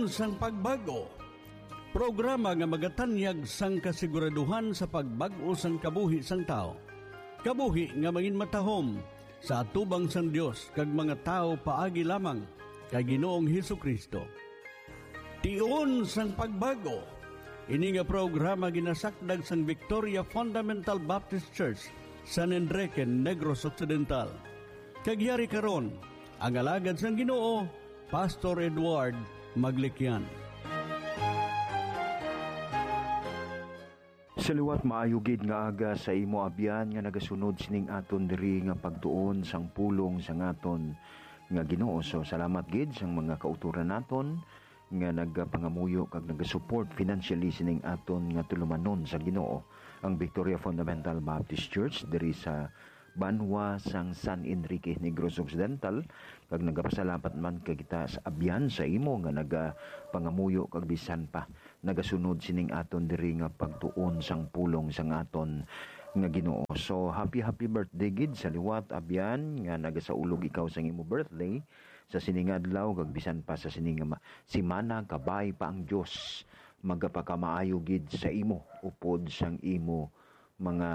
sang pagbago. Programa nga magatanyag sang kasiguraduhan sa pagbago sang kabuhi sang tao. Kabuhi nga mangin matahom sa atubang sang Dios kag mga tao paagi lamang kay Ginoong Hesukristo. Tion sang pagbago. Ini nga programa ginasakdag sang Victoria Fundamental Baptist Church, San Enrique, Negros Occidental. Kagyari karon ang alagad sang Ginoo, Pastor Edward Maglikian. Saliwat maayugid nga aga sa imo abyan nga nagasunod sining aton diri nga pagtuon sang pulong sang aton nga Ginoo. So salamat gid sang mga kauturan naton nga nagpangamuyo kag nagasupport financially sining aton nga tulumanon sa Ginoo, ang Victoria Fundamental Baptist Church diri sa Banwa sang San Enrique, Negros Occidental. Kag nagapasalamat man kay kita sa abyan sa imo nga nagapangamuyo kag bisan pa nagasunod sining aton diri nga pagtuon sang pulong sang aton nga Ginoo. So happy birthday gid sa liwat abyan nga nagasaulog ikaw sang imo birthday sa sining adlaw kag bisan pa sa sining simana. Kabay pa ang Dios magapakamaayo gid sa imo upod sang imo mga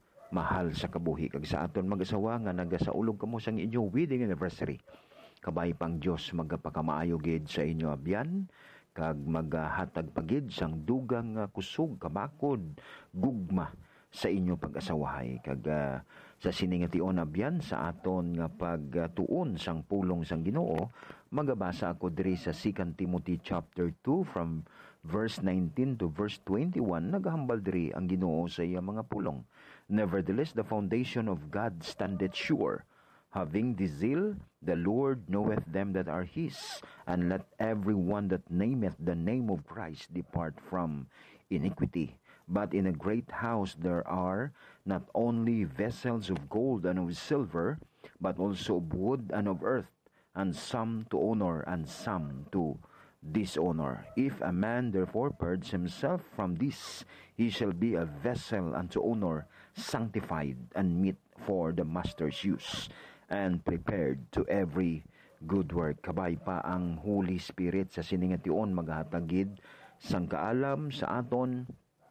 mahal sa kabuhi kag sa aton mag-asawa nga nagasaulog kamo sang inyo wedding anniversary. Kabay pang Dios magapakamaayo gid sa inyo abyan kag maghatag pagid sang dugang kusog kabakod gugma sa inyo pag-asawahay. Kag sa siningation abyan sa aton nga pagtuon sang pulong sang Ginoo, magabasa ako diri sa 2 Timothy chapter 2 from verse 19 to verse 21. Nagahambal diri ang Ginoo sa iya mga pulong. Nevertheless, the foundation of God standeth sure, having this zeal, the Lord knoweth them that are His, and let every one that nameth the name of Christ depart from iniquity. But in a great house there are not only vessels of gold and of silver, but also of wood and of earth, and some to honor and some to dishonor. If a man therefore purge himself from this, he shall be a vessel unto honor, sanctified and meet for the master's use, and prepared to every good work. Kabay pa ang Holy Spirit sa siningation maghatagid sang kaalam sa aton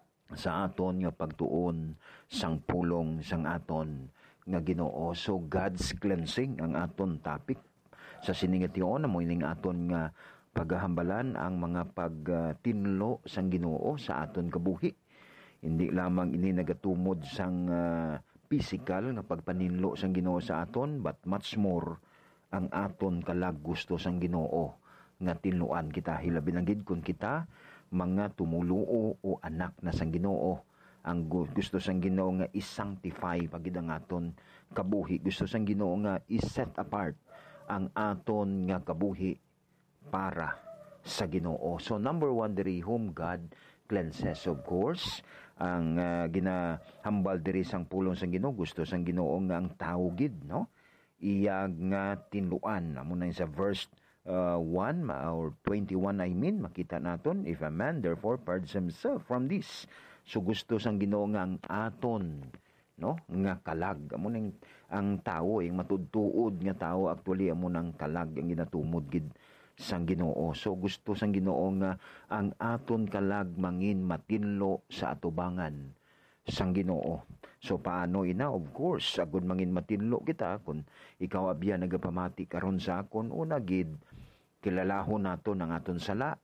nga pagtuon sang pulong sang aton nga Ginoo. So God's cleansing ang aton topic sa siningation amo ining aton nga paghahambalan ang mga pagtinlo sang Ginoo sa aton kabuhi. Hindi lamang ini nagatumod sang physical nga pagpaninlo sang Ginoo sa aton, but much more ang aton kalag gusto sang Ginoo nga tinluan kita. Hilabi na gid kun kita mga tumuluo o anak na sang Ginoo. Ang gusto sang Ginoo nga i-sanctify pagid ang aton kabuhi. Gusto sang Ginoo nga i-set apart ang aton nga kabuhi para sa Ginoo. So number 1 diri, whom God cleanses. Of course, ang ginahambal diri sang pulong sang Ginoo, gusto sang Ginoo nga ang tao gid, no? Iya nga tinluan. Amo na sa verse 1 or 21 makita naton, if a man therefore purge himself from this. So gusto sang Ginoo nga ang aton, no, nga kalag. Amo nang ang tao ang matudtuod nga tao, actually amo nang kalag ang ginatumod gid sang Ginoo. So gusto sang Ginoo nga ang aton kalag mangin matinlo sa atubangan sang Ginoo. So paano ina? Of course, agud mangin matinlo kita kun ikaw abya nagapamati karon sa akon, una gid kilalahon nato ang aton sala,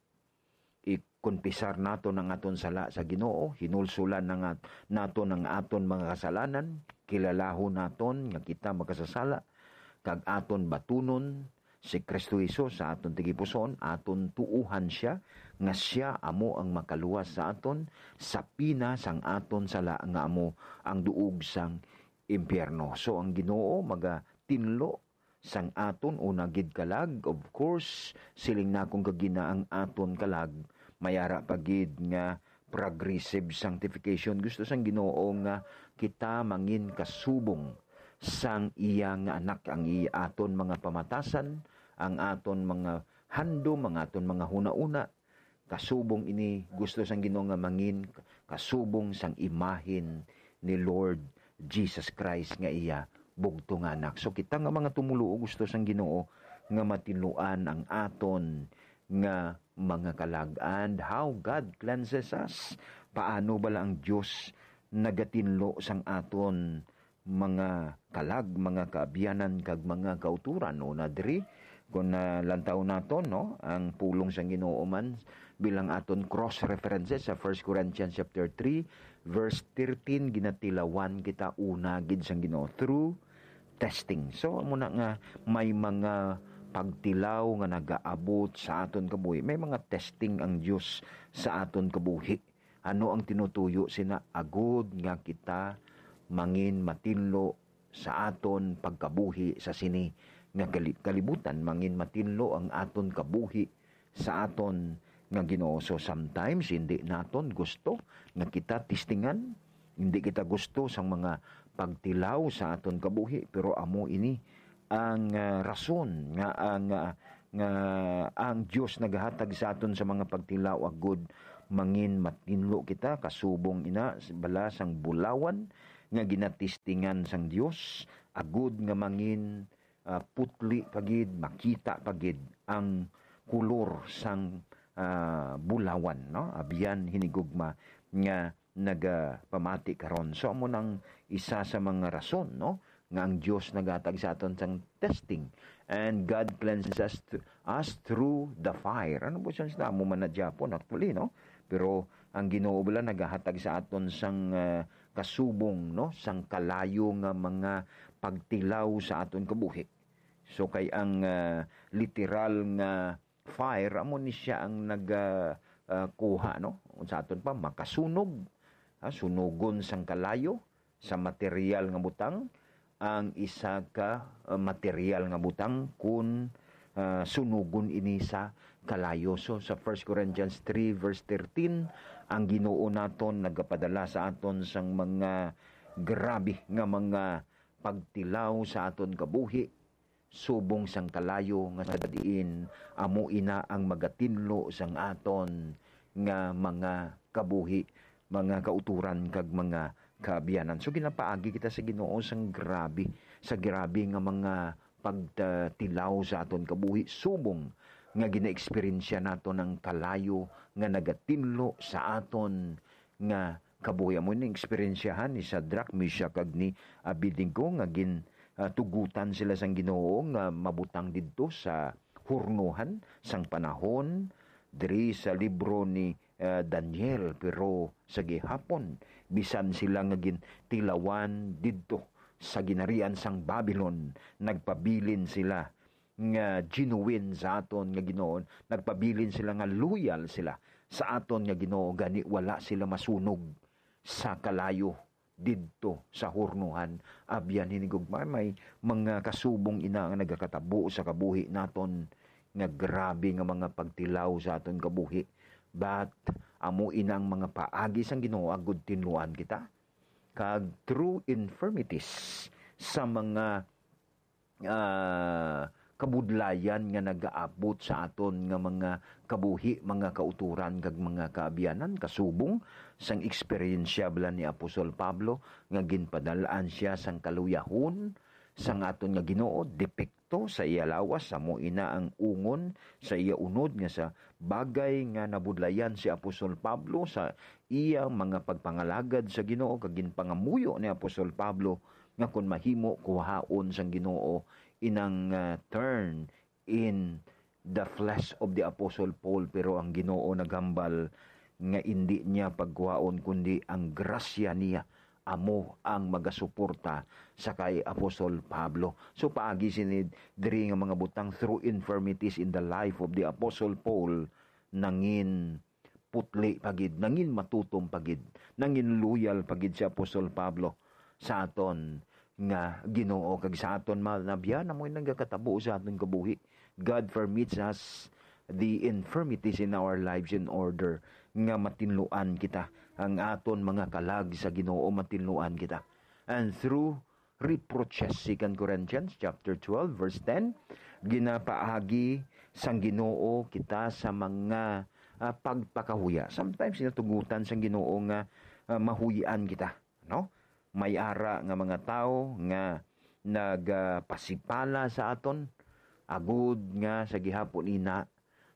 ikonpisar nato ang aton sala sa Ginoo, hinulsulan nato ang aton mga kasalanan, kilalahon naton nga kita makasasala, kag aton batunon si Kristo Hesus sa aton tigipuson, aton tuuhan siya nga siya amo ang makaluwas sa aton sa pina sang aton sala nga amo ang duog sang impyerno. So ang Ginoo magatinlo sang aton una gid kalag. Of course, siling na kung kagina ang aton kalag, mayara pagid nga progressive sanctification. Gusto sang Ginoo nga kita mangin kasubong sang iya nga anak, ang aton mga pamatasan, ang aton mga handom, ang aton mga huna-una. Kasubong ini gusto sang Ginoo nga mangin kasubong sang imahin ni Lord Jesus Christ nga iya bugtong anak. So kita nga mga tumuluo gusto sang Ginoo nga matinluan ang aton nga mga kalag, and how God cleanses us. Paano bala ang Dios nagatinlo sang aton mga kalag, mga kaabyanan kag mga kauturan no na diri kung lantaw naton no ang pulong sang Ginoo man bilang aton cross references sa 1 Corinthians chapter 3 verse 13, ginatilawan kita una gid sang Ginoo through testing. So muna nga may mga pagtilaw nga nagaabot sa aton kabuhi, may mga testing ang Dios sa aton kabuhi. Ano ang tinutuyo sina? Agud nga kita mangin matinlo sa aton pagkabuhi sa sini nga kalibutan, mangin matinlo ang aton kabuhi sa aton nga Ginoo. So sometimes hindi naton gusto nga kita testingan, hindi kita gusto sang mga pagtilaw sa aton kabuhi, pero amo ini ang rason nga ang Dios nagahatag sa aton sa mga pagtilaw agud mangin matinlo kita kasubong ina bala sang bulawan nga ginatistingan sang Dios agud nga mangin putli pagid, makita pagid ang kulor sang bulawan no abiyan hinigugma nga nagapamati karon. So amo nang isa sa mga rason no nga ang Dios nagatag sa aton sang testing, and God cleanses us through the fire. Ano po siya mo man na Japon actually no, pero ang Ginoo bala nagahatag sa aton sang kasubong no sang kalayo nga mga pagtilaw sa aton kabuhi. So kay ang literal nga fire amo ni siya ang kuha no sa aton pa makasunog, sunugon sang kalayo sa material nga butang, ang isa ka material nga butang kun sunugon ini sa kalayo. So sa 1 Corinthians 3 verse 13 ang Ginoo naton nagapadala sa aton sang mga grabe nga mga pagtilaw sa aton kabuhi subong sang kalayo nga sa diin amo ina ang magatinlo sang aton nga mga kabuhi, mga kauturan kag mga kaabiyanan. So ginapaagi kita sa Ginoo sang grabe nga mga pagtilaw sa aton kabuhi subong nga gina-eksperyensya nato ng kalayo nga nagatinlo sa aton nga kabuhi. Amo ni eksperyensyahan ni Shadrach, Meshach kag ni Abednego nga tugutan sila sang Ginoo nga mabutang didto sa hurnuhan sang panahon diri sa libro ni Daniel, pero sa gihapon bisan sila nga gintilawan didto sa ginarian sang Babylon, nagpabilin sila nga genuine sa aton nga Ginoo, nagpabilin sila nga loyal sila sa aton nga Ginoo, gani wala sila masunog sa kalayo didto sa hurnuhan. Abyan hinigugma may mga kasubong ina nga nagakatabo sa kabuhi naton nga grabe nga mga pagtilaw sa aton kabuhi, but amo inang mga paagi sang Ginoo agud tinluan kita kag through infirmities sa mga kabudlayan nga nagaabot sa aton nga mga kabuhi, mga kauturan kag mga kaabiyanan kasubong sang eksperyensya bala ni Apostol Pablo nga ginpadalaan siya sang kaluyahon sang aton nga Ginoo, depekto sa iya lawas amo ina ang ungon sa iya unod nga sa bagay nga nabudlayan si Apostol Pablo sa iya mga pagpangalagad sa Ginoo kag ginpangamuyo ni Apostol Pablo nga kun mahimo kuhaon sang Ginoo inang turn in the flesh of the Apostle Paul, pero ang Ginoo nagambal nga hindi niya pagkuhaon kundi ang grasya niya amo ang magasuporta sa kay Apostol Pablo. So paagi sinid diri nga mga butang through infirmities in the life of the Apostle Paul nangin putli pagid, nangin matutom pagid, nangin loyal pagid si Apostol Pablo sa aton nga Ginoo kag sa aton malnabyan amoy nagakatabo sa aton kabuhi. God permits us the infirmities in our lives in order nga matinluan kita ang aton mga kalag sa Ginoo, matinluan kita. And through reproaches, 2 Corinthians chapter 12 verse 10, ginapaagi sang Ginoo kita sa mga pagpakahuya. Sometimes sinatugutan sang Ginoo nga mahuyian kita, no? May ara nga mga tao nga nagpasipala sa aton agud nga sa gihapon ina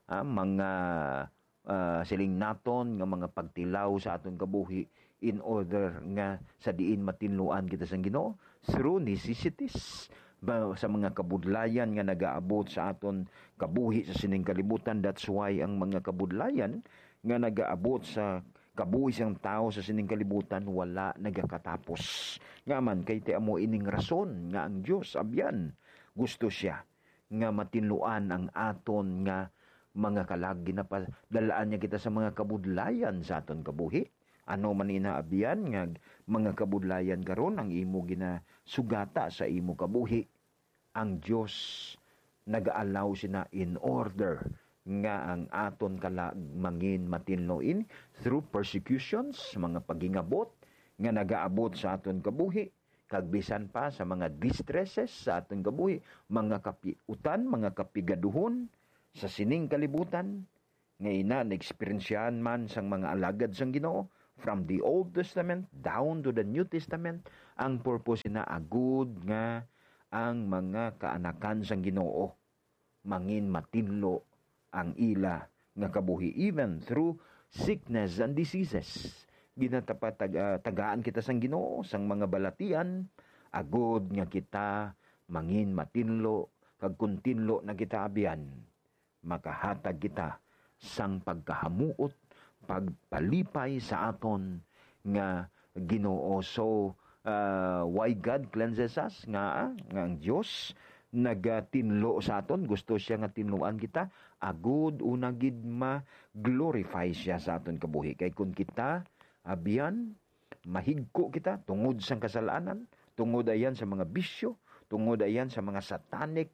mga siling naton nga mga pagtilaw sa aton kabuhi in order nga sa diin matinluan kita sa Ginoo through necessities sa mga kabudlayan nga nagaabot sa aton kabuhi sa sining kalibutan. That's why ang mga kabudlayan nga nagaabot sa kabuhi sang tao sa sining kalibutan wala nagakatapos. Nga man kay ti amo ining rason nga ang Dios abyan gusto siya nga matinluan ang aton nga mga kalag. Ginapadalaan niya kita sa mga kabudlayan sa aton kabuhi. Ano man inaabiyan nga mga kabudlayan karon ang imo ginasugata sa imo kabuhi. Ang Dios nag-allow sina in order nga ang aton kalag mangin matinloin through persecutions, mga pagingabot nga nagaabot sa aton kabuhi, kag bisan pa sa mga distresses sa aton kabuhi, mga kapiutan, mga kapigaduhon sa sining kalibutan nga ina na-experiensyahan man sang mga alagad sang Ginoo from the Old Testament down to the New Testament. Ang purpose na agud nga ang mga kaanakan sang Ginoo mangin matinlo ang ila nga kabuhi even through sickness and diseases. Tagaan kita sang Ginoo sang mga balatian agud nga kita mangin matinlo kag kuntinlo na kita abyan makahatag kita sang pagkahamuot pagpalipay sa aton nga Ginoo. So why God cleanses us nga ang Dios nagatinlo sa aton, gusto siya nga tinluan kita agud unagid ma-glorify siya sa aton kabuhi. Kay kun kita abiyan mahigko kita tungod sang kasalanan, tungod ayan sa mga bisyo, tungod ayan sa mga satanic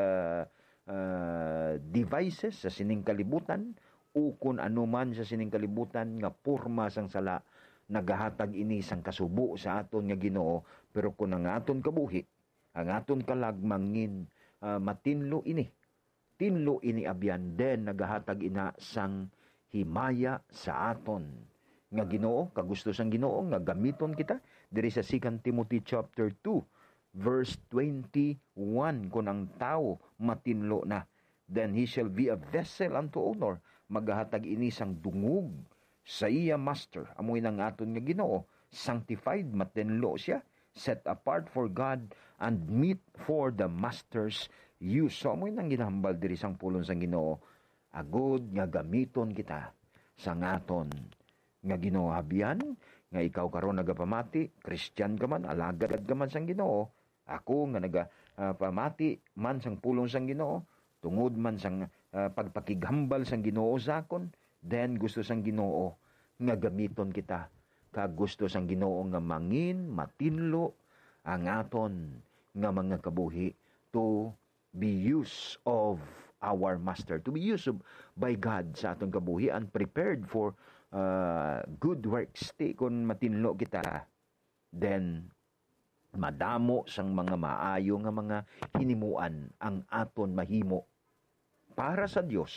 devices sa sining kalibutan, o kung anuman sa sining kalibutan nga porma sang sala, nagahatag ini sang kasubo sa aton nga Ginoo. Pero kung ang aton kabuhi, ang aton kalagmangin matinlo ini, tinlo ini abyan, then nagahatag ina sang himaya sa aton nga Ginoo, kagusto sang Ginoo nga gamiton kita diri sa 2 Timothy chapter 2 verse 21. Kung ang tao matinlo na, then he shall be a vessel unto honor, magahatag ini sang dungog sa iya master. Amoy nang aton nga Ginoo, sanctified, matinlo siya, set apart for God and meet for the master's use. So amoy nang ginahambal diri sang pulong sang Ginoo agud nga gamiton kita sang aton nga Ginoo. Habyan nga ikaw karon nagapamati, Christian ka man, alagad ka man sang Ginoo, ako nga nagapamati man sang pulong sang Ginoo, tungod man sang pagpakighambal sang Ginoo sa akon, then gusto sang Ginoo nga gamiton kita, kag gusto sang Ginoo nga mangin matinlo ang aton nga mga kabuhi to be used of our master, to be used by God sa aton kabuhi and prepared for good works. Kung matinlo kita, then madamo sang mga maayo nga mga hinimuan ang aton mahimo para sa Dios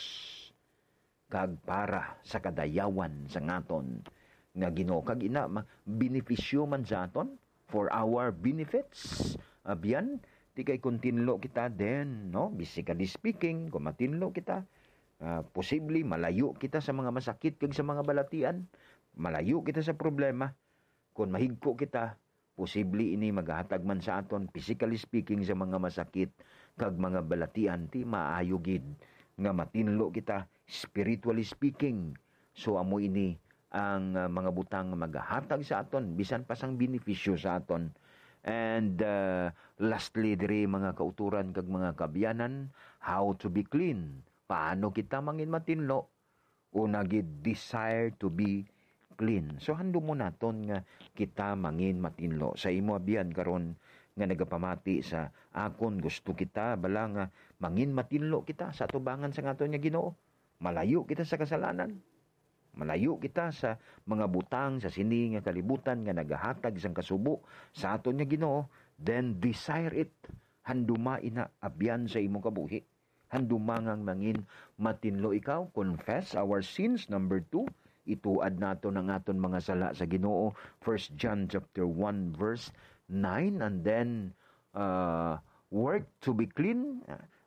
kag para sa kadayawan sa aton nga Ginoo. Kag ina benepisyo man sa aton for our benefits. Abyan ti kay kung tinlo kita, then basically speaking, kung matinlo kita, posible malayo kita sa mga masakit kag sa mga balatian, malayo kita sa problema. Kung mahigko kita, posible ini maghatag man sa aton, physically speaking, sa mga masakit kag mga balatian, ti maayo gid nga matinlo kita, spiritually speaking. So amo ini ang mga butang maghatag sa aton, bisan pa sang benepisyo sa aton. And lastly diri mga kauturan kag mga kabyanan, how to be clean. Paano kita mangin matinlo? Una gid, desire to be clean. So hando mo naton nga kita mangin matinlo. Sa imo abiyan karon nga nagapamati sa akon, gusto kita bala nga mangin matinlo kita sa atubangan sa aton nga Ginoo. Malayo kita sa kasalanan. Malayo kita sa mga butang sa sini nga kalibutan nga nagahatag sang kasubo sa aton nga Ginoo. Then desire it. Handuma ina abyan sa imong kabuhi. Handumangang mangin matinlo ikaw. Confess our sins. Number 2, ituad nato ng aton mga sala sa Ginoo. 1 John chapter 1 verse 9. And then work to be clean.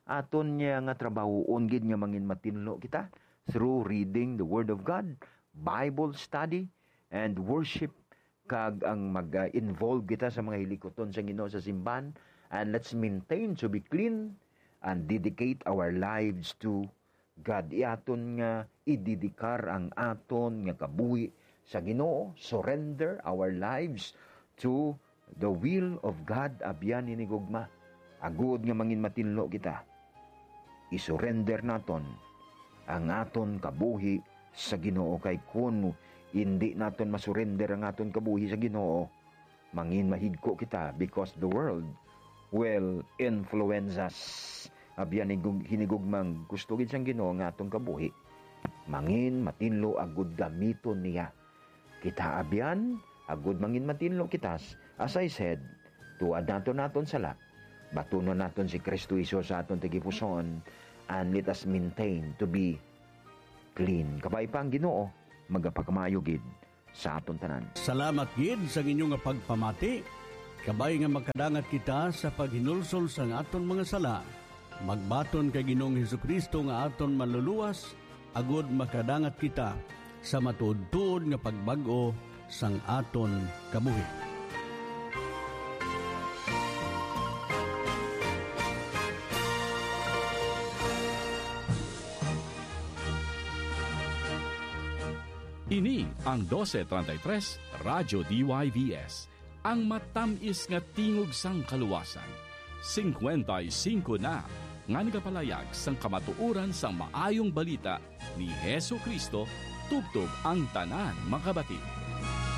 aton niya nga trabahoon gid nga mangin matinlo kita through reading the Word of God, Bible study, and worship, kag ang mag-involve kita sa mga hilikoton sa Ginoo sa simbahan, and let's maintain to be clean and dedicate our lives to God. Iaton nga ididikar ang aton nga kabuhi sa Ginoo, surrender our lives to the will of God. Abyan ini gugma, agud nga mangin matinlo kita, isurrender naton ang aton kabuhi sa Ginoo. Kay kun hindi naton masurrender ang aton kabuhi sa Ginoo, mangin mahigko kita, because the world will influence us. Abyan hinigugmang gusto gid sang Ginoo nga atong kabuhi, mangin matinlo agud gamiton niya kita. Abyan agud mangin matinlo kitas, as I said, tuad naton sala, batunon naton si Kristo Hesus sa aton tigipuson, and let us maintain to be clean. Kabay pa ang Ginoo magapakamayo gid sa aton tanan. Salamat gid sa inyong nga pagpamati. Kabay nga makadangat kita sa paghinulsol sa aton mga sala. Magbaton kay Ginoong Hesukristo nga aton maluluwas, agud makadangat kita sa matuod-tuod nga pagbag-o sang aton kabuhi. Ini ang 1233 Radyo DYVS, ang matamis nga tingog sang kaluwasan. 55 na nga nagapalayag sang kamatuuran sang maayong balita ni Hesu Kristo, tubtob ang tanan makabati.